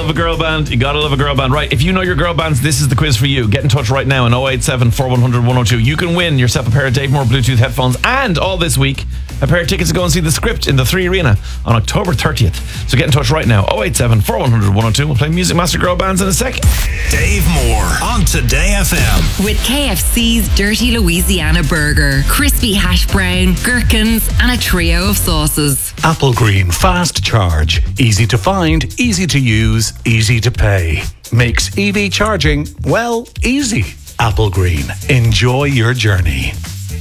love a girl band. You gotta love a girl band. Right, if you know your girl bands, this is the quiz for you. Get in touch right now on 087 4100 102. You can win yourself a pair of Dave Moore Bluetooth headphones, and all this week, a pair of tickets to go and see The Script in the 3 Arena on October 30th. So get in touch right now. 087 4100 102. We'll play Music Master Girl Bands in a sec. Dave Moore on Today FM. With KFC's Dirty Louisiana Burger, crispy hash brown, gherkins, and a trio of sauces. Applegreen Fast Charge. Easy to find, easy to use, easy to pay. Makes EV charging, well, easy. Applegreen. Enjoy your journey.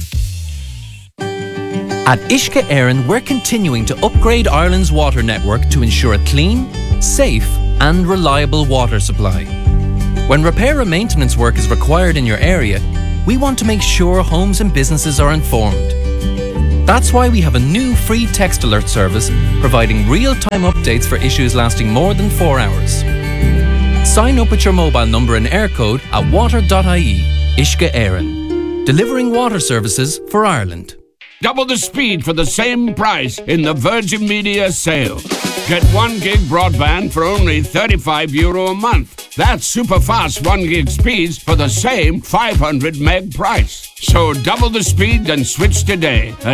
At Uisce Éireann, we're continuing to upgrade Ireland's water network to ensure a clean, safe and reliable water supply. When repair and maintenance work is required in your area, we want to make sure homes and businesses are informed. That's why we have a new free text alert service providing real-time updates for issues lasting more than 4 hours. Sign up with your mobile number and air code at water.ie. Uisce Éireann. Delivering water services for Ireland. Double the speed for the same price in the Virgin Media sale. Get 1 gig broadband for only €35 a month. That's super fast 1 gig speeds for the same 500 meg price. So double the speed and switch today at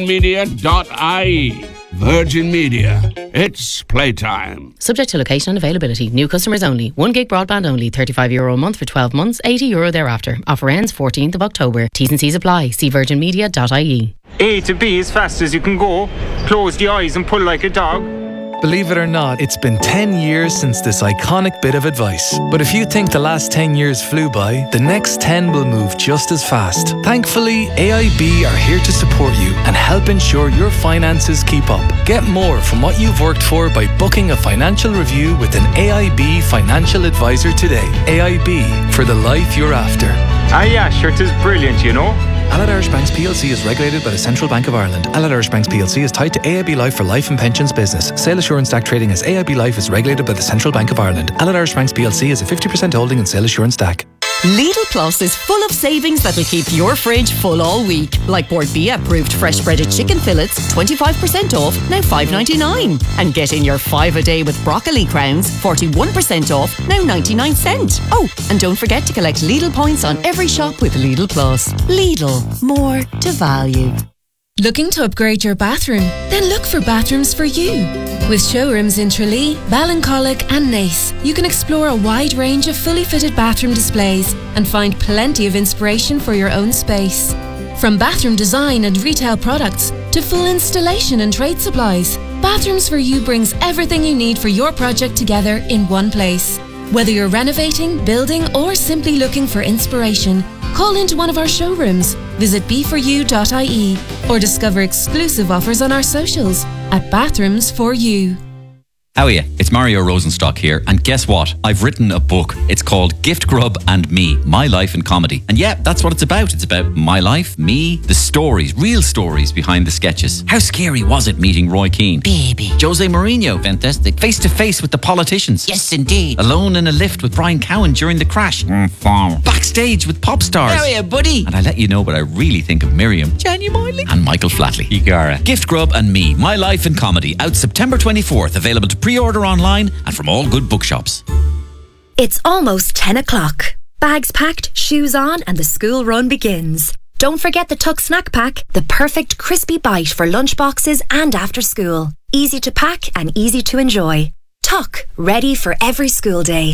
virginmedia.ie. Virgin Media. It's playtime. Subject to location and availability. New customers only. 1 gig broadband only. €35 a month for 12 months. €80 thereafter. Offer ends 14th of October. T's and C's apply. See virginmedia.ie. A to B as fast as you can go. Close the eyes and pull like a dog. Believe it or not, it's been 10 years since this iconic bit of advice. But if you think the last 10 years flew by, the next 10 will move just as fast. Thankfully, AIB are here to support you and help ensure your finances keep up. Get more from what you've worked for by booking a financial review with an AIB financial advisor today. AIB, for the life you're after. Ah yeah, sure, it is brilliant, you know. Allied Irish Banks PLC is regulated by the Central Bank of Ireland. Allied Irish Banks PLC is tied to AIB Life for life and pensions business. Sale Assurance DAC trading as AIB Life is regulated by the Central Bank of Ireland. Allied Irish Banks PLC is a 50% holding in Sale Assurance DAC. Lidl Plus is full of savings that'll keep your fridge full all week. Like Port Bia approved fresh breaded chicken fillets, 25% off, now $5.99. And get in your 5 a day with broccoli crowns, 41% off, now 99 cents. Oh, and don't forget to collect Lidl points on every shop with Lidl Plus. Lidl, more to value. Looking to upgrade your bathroom? Then look for Bathrooms for You. With showrooms in Tralee, Ballincollig and Naas, you can explore a wide range of fully fitted bathroom displays and find plenty of inspiration for your own space. From bathroom design and retail products to full installation and trade supplies, Bathrooms for You brings everything you need for your project together in one place. Whether you're renovating, building or simply looking for inspiration, call into one of our showrooms, visit be4u.ie or discover exclusive offers on our socials at Bathrooms for You. How are you? It's Mario Rosenstock here, and guess what? I've written a book. It's called Gift Grub and Me, My Life in Comedy. And yeah, that's what it's about. It's about my life, me, the stories, real stories behind the sketches. How scary was it meeting Roy Keane? Baby. Jose Mourinho, fantastic. Face to face with the politicians. Yes, indeed. Alone in a lift with Brian Cowan during the crash. Backstage with pop stars. How are you, buddy? And I let you know what I really think of Miriam. Genuinely? And Michael Flatley. Igara. Gift Grub and Me, My Life in Comedy. Out September 24th. Available to pre-order online and from all good bookshops. It's almost 10 o'clock. Bags packed, shoes on, and the school run begins. Don't forget the Tuck Snack Pack, the perfect crispy bite for lunchboxes and after school. Easy to pack and easy to enjoy. Tuck, ready for every school day.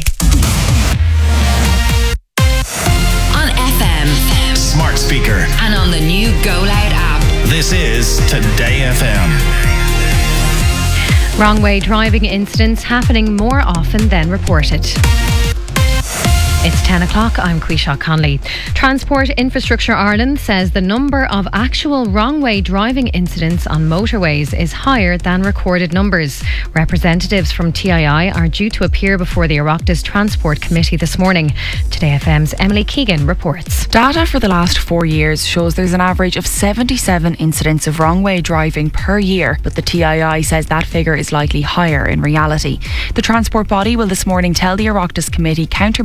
On FM, Smart speaker, and on the new Go Loud app. this is Today FM. Wrong way driving incidents happening more often than reported. It's 10 o'clock, I'm Quisha Conley. Transport Infrastructure Ireland says the number of actual wrong-way driving incidents on motorways is higher than recorded numbers. Representatives from TII are due to appear before the Oireachtas Transport Committee this morning. Today FM's Emily Keegan reports. Data for the last 4 years shows there's an average of 77 incidents of wrong-way driving per year, but the TII says that figure is likely higher in reality. The transport body will this morning tell the Oireachtas Committee countermeasures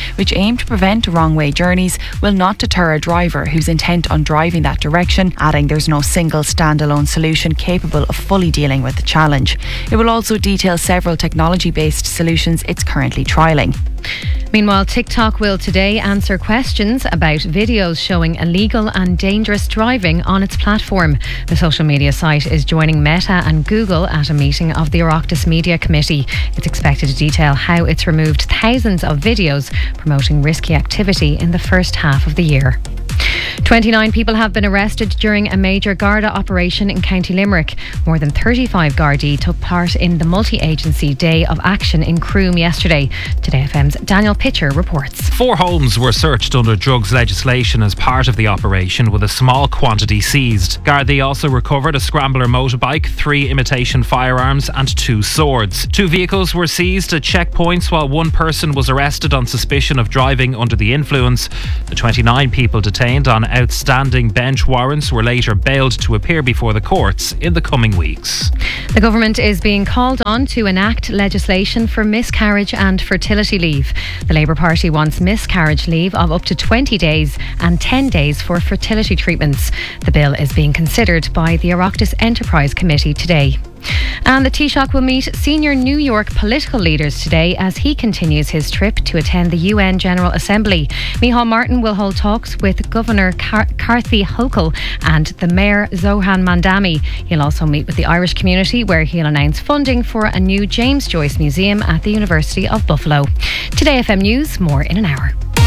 which aim to prevent wrong-way journeys, will not deter a driver who's intent on driving that direction, adding there's no single standalone solution capable of fully dealing with the challenge. It will also detail several technology-based solutions it's currently trialling. Meanwhile, TikTok will today answer questions about videos showing illegal and dangerous driving on its platform. The social media site is joining Meta and Google at a meeting of the Oireachtas Media Committee. It's expected to detail how it's removed thousands of videos promoting risky activity in the first half of the year. 29 people have been arrested during a major Garda operation in County Limerick. More than 35 Gardaí took part in the multi-agency day of action in Croom yesterday. Today FM's Daniel Pitcher reports. 4 homes were searched under drugs legislation as part of the operation, with a small quantity seized. Gardaí also recovered a scrambler motorbike, 3 imitation firearms and 2 swords. 2 vehicles were seized at checkpoints while 1 person was arrested on suspicion of driving under the influence. The 29 people detained on outstanding bench warrants were later bailed to appear before the courts in the coming weeks. The government is being called on to enact legislation for miscarriage and fertility leave. The Labour Party wants miscarriage leave of up to 20 days and 10 days for fertility treatments. The bill is being considered by the Oireachtas Enterprise Committee today. And the Taoiseach will meet senior New York political leaders today as he continues his trip to attend the UN General Assembly. Micheál Martin will hold talks with Governor Kathy Hochul and the Mayor Zohan Mandami. He'll also meet with the Irish community, where he'll announce funding for a new James Joyce Museum at the University of Buffalo. Today FM News, more in an hour.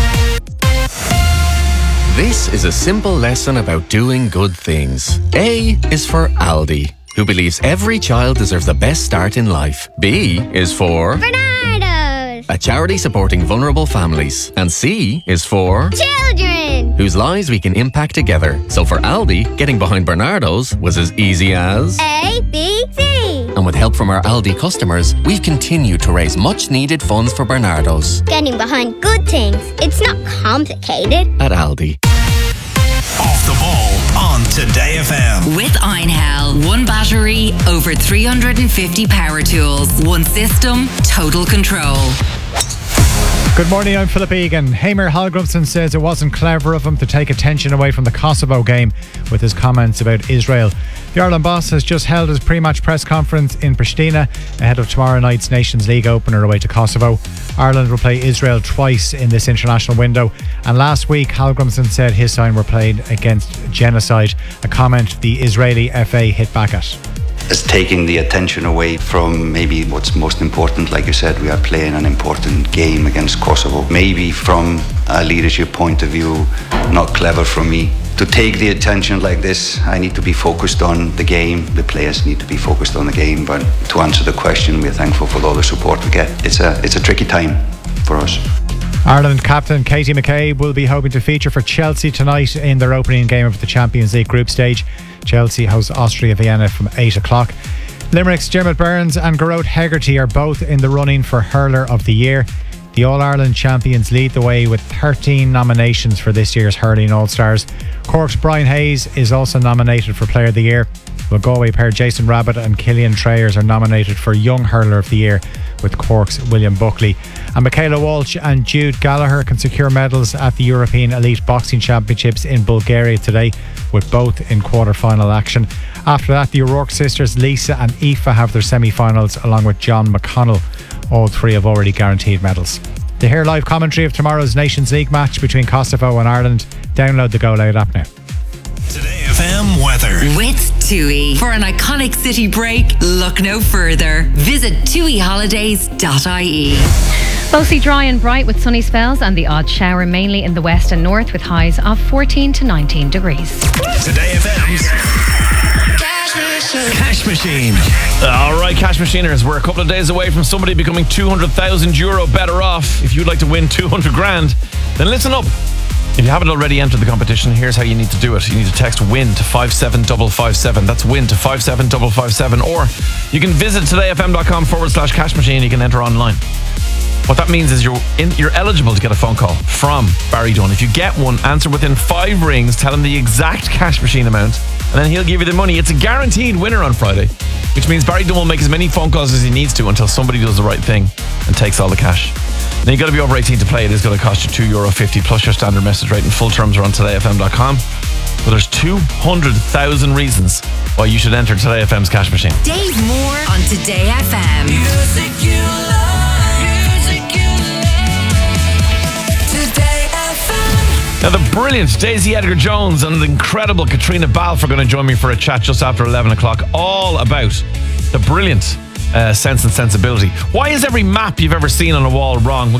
This is a simple lesson about doing good things. A is for Aldi, who believes every child deserves the best start in life. B is for Bernardo's, a charity supporting vulnerable families. And C is for children, whose lives we can impact together. So for Aldi, getting behind Bernardo's was as easy as A, B, C. And with help from our Aldi customers, we've continued to raise much needed funds for Bernardo's. Getting behind good things, it's not complicated. At Aldi. Off the ball on Today FM. With Einhell, 1 battery, over 350 power tools, 1 system, total control. Good morning, I'm Philip Egan. Heimir Hallgrímsson says it wasn't clever of him to take attention away from the Kosovo game with his comments about Israel. The Ireland boss has just held his pre-match press conference in Pristina ahead of tomorrow night's Nations League opener away to Kosovo. Ireland will play Israel twice in this international window, and last week Hallgrímsson said his side were played against genocide, a comment the Israeli FA hit back at. It's taking the attention away from maybe what's most important. Like you said, we are playing an important game against Kosovo. Maybe from a leadership point of view, not clever from me. To take the attention like this, I need to be focused on the game. The players need to be focused on the game. But to answer the question, we're thankful for all the support we get. It's a tricky time for us. Ireland captain Katie McCabe will be hoping to feature for Chelsea tonight in their opening game of the Champions League group stage. Chelsea hosts Austria Vienna from 8 o'clock. Limerick's Dermot Burns and Garrod Hegarty are both in the running for Hurler of the Year. The All-Ireland champions lead the way with 13 nominations for this year's Hurling All-Stars. Cork's Brian Hayes is also nominated for Player of the Year. The Galway pair Jason Rabbit and Killian Trayers are nominated for Young Hurler of the Year, with Cork's William Buckley. And Michaela Walsh and Jude Gallagher can secure medals at the European Elite Boxing Championships in Bulgaria today, with both in quarter-final action. After that, the O'Rourke sisters Lisa and Aoife have their semi-finals along with John McConnell. All 3 have already guaranteed medals. To hear live commentary of tomorrow's Nations League match between Kosovo and Ireland, download the Go Loud app now. Today FM weather. With TUI. For an iconic city break, look no further. Visit tuiholidays.ie. Mostly dry and bright with sunny spells and the odd shower mainly in the west and north with highs of 14 to 19 degrees. Today FM's Cash Machine. All right, Cash Machiners, we're a couple of days away from somebody becoming €200,000 better off. If you'd like to win 200 grand, then listen up. If you haven't already entered the competition, here's how you need to do it. You need to text WIN to 57557. That's WIN to 57557. Or you can visit todayfm.com/cash machine. You can enter online. What that means is you're eligible to get a phone call from Barry Dunn. If you get one, answer within 5 rings, tell him the exact cash machine amount, and then he'll give you the money. It's a guaranteed winner on Friday, which means Barry Dunn will make as many phone calls as he needs to until somebody does the right thing and takes all the cash. Now you got to be over 18 to play. It is going to cost you €2.50 plus your standard message rate, and full terms are on todayfm.com. But there's 200,000 reasons why you should enter Today FM's cash machine. Dave Moore on Today FM. Music you love. Music you love. Today FM. Now the brilliant Daisy Edgar-Jones and the incredible Katrina Balfe are going to join me for a chat just after 11 o'clock, all about the brilliant Sense and Sensibility. Why is every map you've ever seen on a wall wrong?